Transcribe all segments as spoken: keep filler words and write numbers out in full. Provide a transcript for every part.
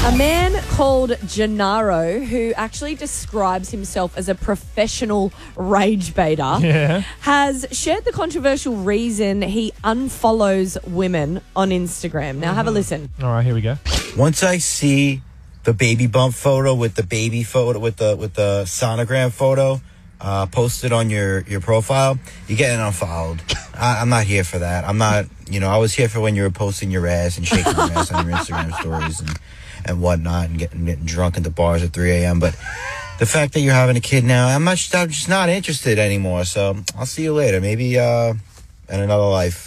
A man called Gennaro, who actually describes himself as a professional rage baiter, Yeah. has shared the controversial reason he unfollows women on Instagram. Now, have a listen. All right, here we go. Once I see the baby bump photo with the baby photo with the with the sonogram photo uh, posted on your your profile, you're getting unfollowed. I, I'm not here for that. I'm not. You know, I was here for when you were posting your ass and shaking your ass on your Instagram stories and. and whatnot, and getting, getting drunk at the bars at three a.m. But the fact that you're having a kid now, I'm, not, I'm just not interested anymore. So I'll see you later. Maybe uh, in another life.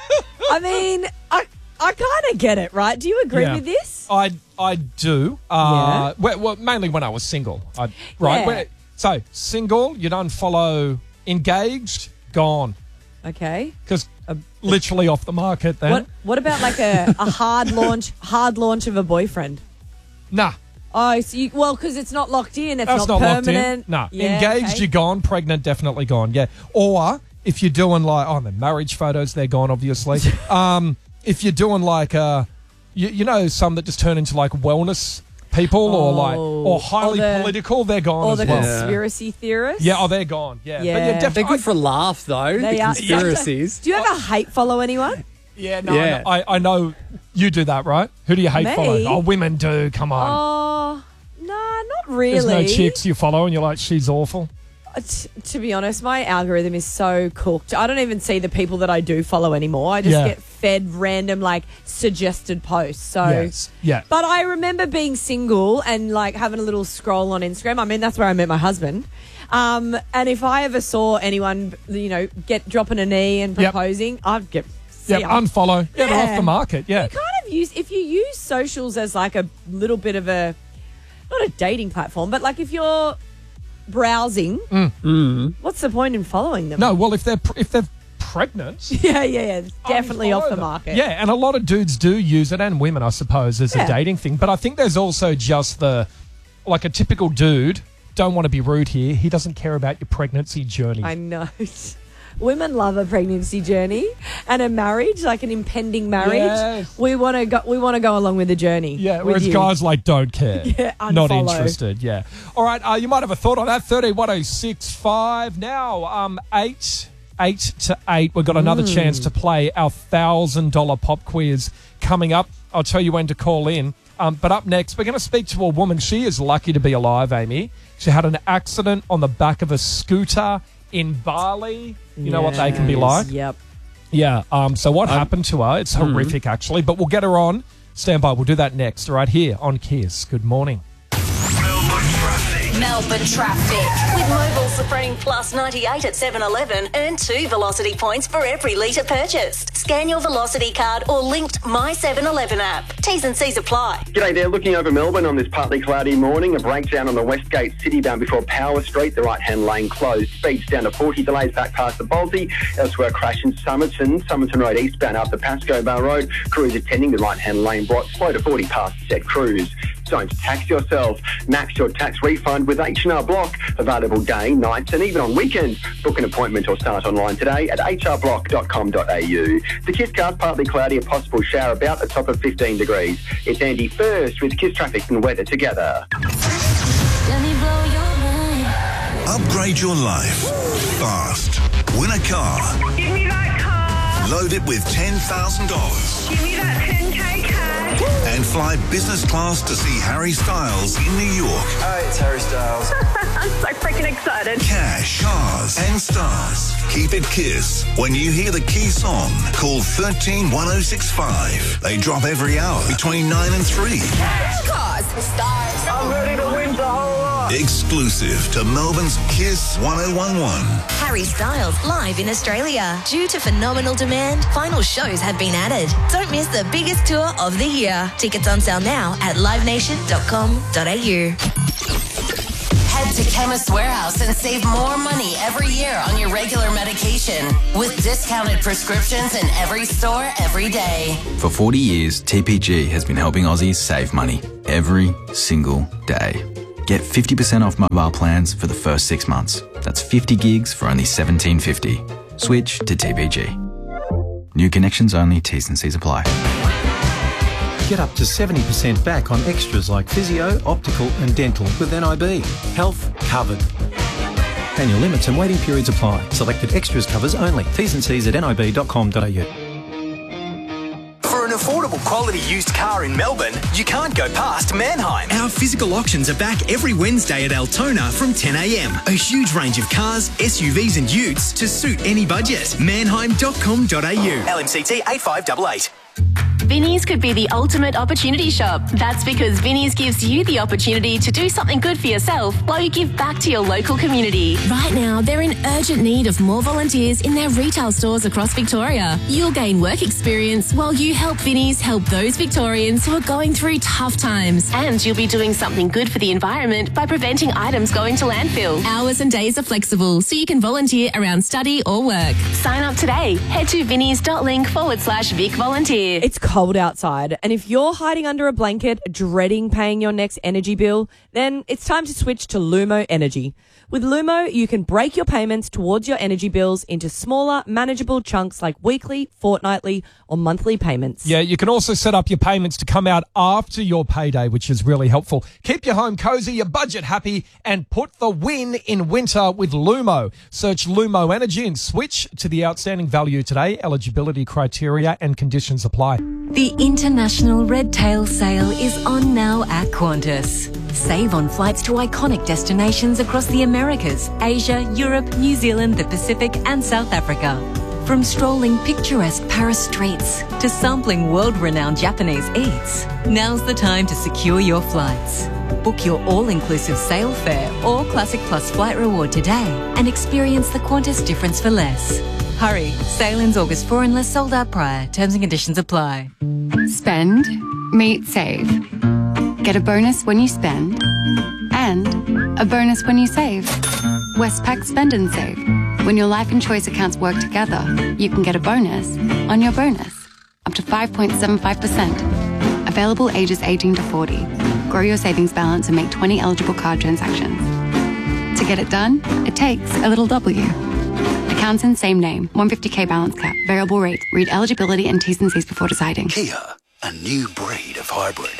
I mean, I I kind of get it, right? Do you agree Yeah. with this? I I do. Uh, well, well, mainly when I was single. I, right. Yeah. Where, so, single, you'd unfollow. Engaged, gone. Okay. Because literally off the market then. What What about like a, a hard launch hard launch of a boyfriend? Nah. Oh, so you, well, because it's not locked in. It's That's not, not, permanent. locked in. Nah. Yeah, Engaged, okay. you're gone. Pregnant, definitely gone. Yeah. Or if you're doing like, oh, the marriage photos, they're gone, obviously. um, if you're doing like, uh, you, you know, some that just turn into like wellness people Oh. or like, or highly Or the- political, they're gone Or as the well. conspiracy theorists. Yeah, oh, they're gone. Yeah. Yeah. But yeah, They're definitely. They're good for a laugh, though. They the are. conspiracies. Do you ever hate follow anyone? Yeah, no, Yeah. I, I know you do that, right? Who do you hate Me? follow? Oh, women do. Come on. Oh, no, not really. There's no chicks you follow and you're like, she's awful. Uh, t- to be honest, my algorithm is so cooked. I don't even see the people that I do follow anymore. I just Yeah. get fed random, like, suggested posts. So, Yes. Yeah. But I remember being single and, like, having a little scroll on Instagram. I mean, that's where I met my husband. Um, and if I ever saw anyone, you know, get dropping a knee and Yep. proposing, I'd get... see Yeah, ya. unfollow. Yeah, they're Yeah. off the market. Yeah. You kind of use, if you use socials as like a little bit of a, not a dating platform, but like if you're browsing, what's the point in following them? No, well, if they're pr- if they're pregnant, Yeah, yeah, yeah. It's definitely off unfollow the them. market. Yeah, and a lot of dudes do use it, and women, I suppose, as Yeah. a dating thing. But I think there's also just the, like a typical dude, don't want to be rude here, he doesn't care about your pregnancy journey. I know. Women love a pregnancy journey and a marriage, like an impending marriage. Yes. We want to go. We want to go along with the journey. Yeah, with whereas you. guys like don't care. Yeah, Not unfollow. interested, yeah. All right, uh, you might have a thought on that. thirteen one oh six five now. Um, eight, eight to eight. We've got another Mm. chance to play our one thousand dollars pop quiz coming up. I'll tell you when to call in. Um, but up next, we're going to speak to a woman. She is lucky to be alive, Amy. She had an accident on the back of a scooter in Bali. You know what they can be Yes, like? Yep. Yeah. Um, so what happened to her? It's horrific, actually. But we'll get her on. Stand by. We'll do that next, right here on Kiss. Good morning. Melbourne traffic. Melbourne traffic. With Mobil Supreme Plus ninety-eight at seven eleven, earn two Velocity points for every litre purchased. Scan your Velocity card or linked My seven eleven app. T's and C's apply. G'day there, looking over Melbourne on this partly cloudy morning. A breakdown on the Westgate Citybound before Power Street, the right-hand lane closed. Speeds down to forty, delays back past the Balti. Elsewhere, a crash in Somerton, Somerton Road eastbound after Pascoe Bar Road. Crews attending the right-hand lane brought slow to forty past Set Cruise. Don't tax yourself. Max your tax refund with H and R Block. Available day, nights and even on weekends. Book an appointment or start online today at h r block dot com dot a u. The Kiss card, partly cloudy, a possible shower about a top of fifteen degrees. It's Andy first with Kiss traffic and weather together. Let me blow your mind. Upgrade your life fast. Win a car. Give me that car. Load it with ten thousand dollars. Give me that ten K cash. And fly business class to see Harry Styles in New York. Hi, it's Harry Styles. I'm so freaking excited. Cash, cars, and stars. Keep it Kiss. When you hear the key song, call one three one oh six five. They drop every hour between nine and three. Cars, stars. I'm ready to win the whole lot. Exclusive to Melbourne's Kiss ten eleven. Harry Styles live in Australia. Due to phenomenal demand, final shows have been added. Don't miss the biggest tour of the year. Tickets on sale now at live nation dot com dot a u. Head to Chemist Warehouse and save more money every year on your regular medication with discounted prescriptions in every store every day. For forty years, T P G has been helping Aussies save money every single day. Get fifty percent off mobile plans for the first six months. That's fifty gigs for only seventeen fifty. Switch to T P G. New connections only, T's and C's apply. Get up to seventy percent back on extras like physio, optical and dental with N I B. Health covered. Annual limits and waiting periods apply. Selected extras covers only. T's and C's at nib dot com dot a u. For an affordable quality used car in Melbourne, you can't go past Mannheim. Our physical auctions are back every Wednesday at Altona from ten a m. A huge range of cars, S U Vs and utes to suit any budget. mannheim dot com dot a u. L M C T eight five eight eight. Vinnie's could be the ultimate opportunity shop. That's because Vinnie's gives you the opportunity to do something good for yourself while you give back to your local community. Right now, they're in urgent need of more volunteers in their retail stores across Victoria. You'll gain work experience while you help Vinnie's help those Victorians who are going through tough times. And you'll be doing something good for the environment by preventing items going to landfill. Hours and days are flexible, so you can volunteer around study or work. Sign up today. Head to vinnies.link forward slash Vic Volunteer. It's cold outside, and if you're hiding under a blanket, dreading paying your next energy bill, then it's time to switch to Lumo Energy. With Lumo, you can break your payments towards your energy bills into smaller, manageable chunks like weekly, fortnightly, or monthly payments. Yeah, you can also set up your payments to come out after your payday, which is really helpful. Keep your home cozy, your budget happy, and put the win in winter with Lumo. Search Lumo Energy and switch to the outstanding value today. Eligibility criteria and conditions apply. The International Red Tail Sale is on now at Qantas. Save on flights to iconic destinations across the Americas, Asia, Europe, New Zealand, the Pacific and South Africa. From strolling picturesque Paris streets to sampling world-renowned Japanese eats, now's the time to secure your flights. Book your all-inclusive sale fare or Classic Plus flight reward today and experience the Qantas difference for less. Hurry, sale ends August fourth unless sold out prior. Terms and conditions apply. Spend, meet, save. Get a bonus when you spend and a bonus when you save. Westpac Spend and Save. When your life and choice accounts work together, you can get a bonus on your bonus, up to five point seven five percent. Available ages eighteen to forty. Grow your savings balance and make twenty eligible card transactions. To get it done, it takes a little W. Accounts in same name, one hundred fifty k balance cap, variable rate. Read eligibility and T's and C's before deciding. Kia, a new breed of hybrid.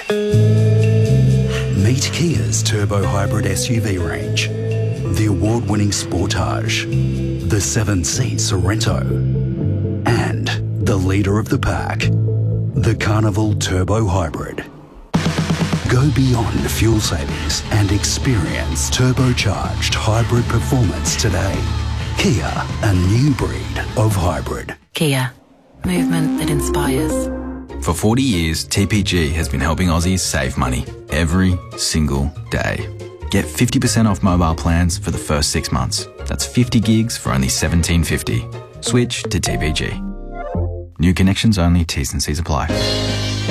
Meet Kia's turbo hybrid S U V range. The award-winning Sportage, the seven-seat Sorento, and the leader of the pack, the Carnival Turbo Hybrid. Go beyond fuel savings and experience turbocharged hybrid performance today. Kia, a new breed of hybrid. Kia, movement that inspires. For forty years, T P G has been helping Aussies save money every single day. Get fifty percent off mobile plans for the first six months. That's fifty gigs for only seventeen fifty. Switch to T P G. New connections only, T's and C's apply.